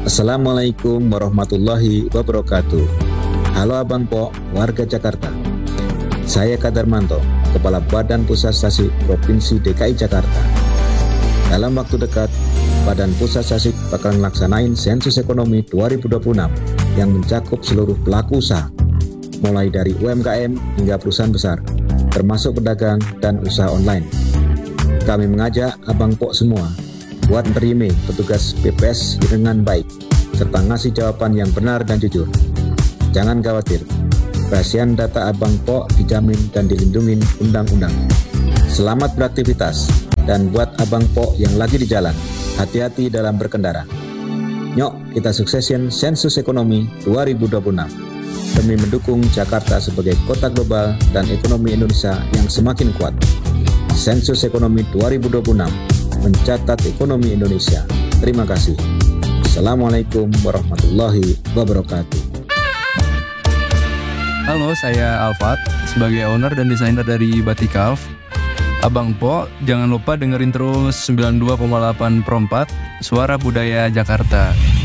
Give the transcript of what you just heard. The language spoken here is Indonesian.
Assalamualaikum warahmatullahi wabarakatuh. Halo Abang Po, warga Jakarta. Saya Kadarmanto, Kepala Badan Pusat Statistik Provinsi DKI Jakarta. Dalam waktu dekat, Badan Pusat Statistik bakal melaksanain sensus ekonomi 2026 yang mencakup seluruh pelaku usaha, mulai dari UMKM hingga perusahaan besar, termasuk pedagang dan usaha online. Kami mengajak Abang Po semua buat menerima petugas BPS dengan baik, serta ngasih jawaban yang benar dan jujur. Jangan khawatir, kerahasiaan data Abang Po dijamin dan dilindungi undang-undang. Selamat beraktivitas, dan buat Abang Po yang lagi di jalan, hati-hati dalam berkendara. Nyok, kita suksesin sensus ekonomi 2026 demi mendukung Jakarta sebagai kota global dan ekonomi Indonesia yang semakin kuat. Sensus ekonomi 2026 mencatat ekonomi Indonesia. Terima kasih. Assalamualaikum warahmatullahi wabarakatuh. Halo, saya Alfat, sebagai owner dan desainer dari Batikalf. Abang Po, jangan lupa dengerin terus 92,8 per 4 Suara Budaya Jakarta.